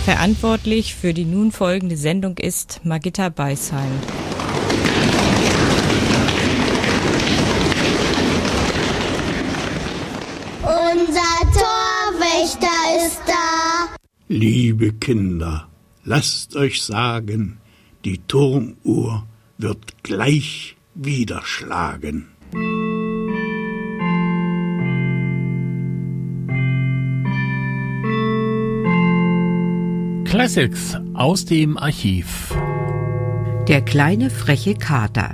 Verantwortlich für die nun folgende Sendung ist Margitta Beisheim. Unser Torwächter ist da. Liebe Kinder, lasst euch sagen, die Turmuhr wird gleich wieder schlagen. Classics aus dem Archiv. Der kleine freche Kater.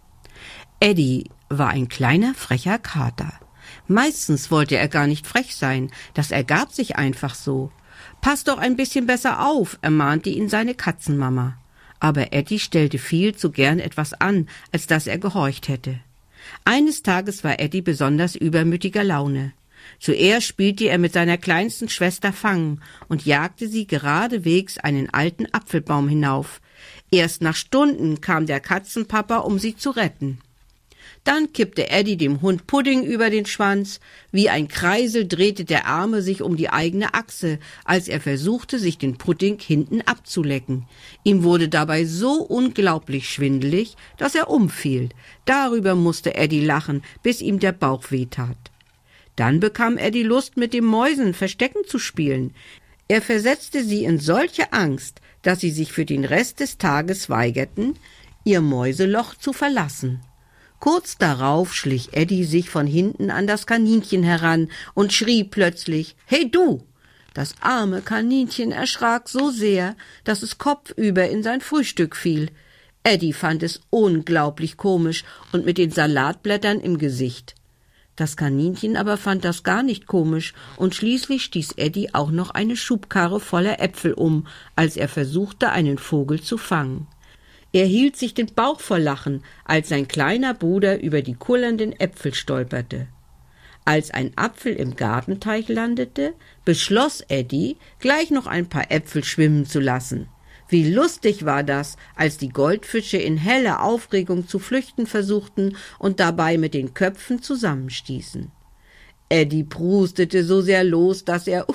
Eddie war ein kleiner frecher Kater. Meistens wollte er gar nicht frech sein, das ergab sich einfach so. »Pass doch ein bisschen besser auf«, ermahnte ihn seine Katzenmama. Aber Eddie stellte viel zu gern etwas an, als dass er gehorcht hätte. Eines Tages war Eddie besonders übermütiger Laune. Zuerst spielte er mit seiner kleinsten Schwester Fang und jagte sie geradewegs einen alten Apfelbaum hinauf. Erst nach Stunden kam der Katzenpapa, um sie zu retten. Dann kippte Eddie dem Hund Pudding über den Schwanz. Wie ein Kreisel drehte der Arme sich um die eigene Achse, als er versuchte, sich den Pudding hinten abzulecken. Ihm wurde dabei so unglaublich schwindelig, dass er umfiel. Darüber musste Eddie lachen, bis ihm der Bauch wehtat. Dann bekam Eddie Lust, mit den Mäusen Verstecken zu spielen. Er versetzte sie in solche Angst, dass sie sich für den Rest des Tages weigerten, ihr Mäuseloch zu verlassen. Kurz darauf schlich Eddie sich von hinten an das Kaninchen heran und schrie plötzlich: »Hey du!« Das arme Kaninchen erschrak so sehr, dass es kopfüber in sein Frühstück fiel. Eddie fand es unglaublich komisch und mit den Salatblättern im Gesicht. Das Kaninchen aber fand das gar nicht komisch, und schließlich stieß Eddie auch noch eine Schubkarre voller Äpfel um, als er versuchte, einen Vogel zu fangen. Er hielt sich den Bauch vor Lachen, als sein kleiner Bruder über die kullernden Äpfel stolperte. Als ein Apfel im Gartenteich landete, beschloss Eddie, gleich noch ein paar Äpfel schwimmen zu lassen. Wie lustig war das, als die Goldfische in heller Aufregung zu flüchten versuchten und dabei mit den Köpfen zusammenstießen. Eddie prustete so sehr los, dass er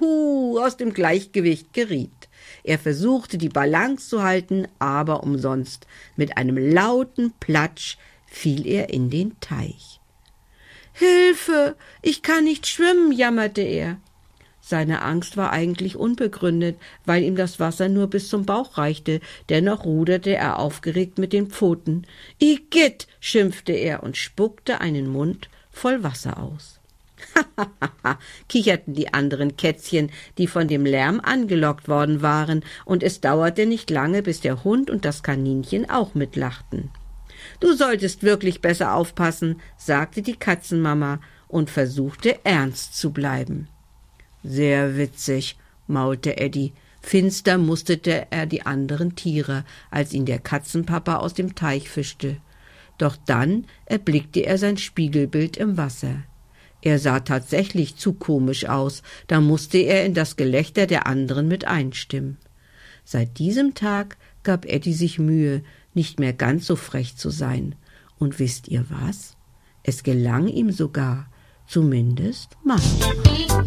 aus dem Gleichgewicht geriet. Er versuchte, die Balance zu halten, aber umsonst. Mit einem lauten Platsch fiel er in den Teich. »Hilfe, ich kann nicht schwimmen«, jammerte er. Seine Angst war eigentlich unbegründet, weil ihm das Wasser nur bis zum Bauch reichte. Dennoch ruderte er aufgeregt mit den Pfoten. »Igitt«, schimpfte er und spuckte einen Mund voll Wasser aus. »Hahaha«, kicherten die anderen Kätzchen, die von dem Lärm angelockt worden waren, und es dauerte nicht lange, bis der Hund und das Kaninchen auch mitlachten. »Du solltest wirklich besser aufpassen«, sagte die Katzenmama und versuchte ernst zu bleiben. »Sehr witzig«, maulte Eddie. Finster musterte er die anderen Tiere, als ihn der Katzenpapa aus dem Teich fischte. Doch dann erblickte er sein Spiegelbild im Wasser. Er sah tatsächlich zu komisch aus, da musste er in das Gelächter der anderen mit einstimmen. Seit diesem Tag gab Eddie sich Mühe, nicht mehr ganz so frech zu sein. Und wisst ihr was? Es gelang ihm sogar, zumindest manchmal.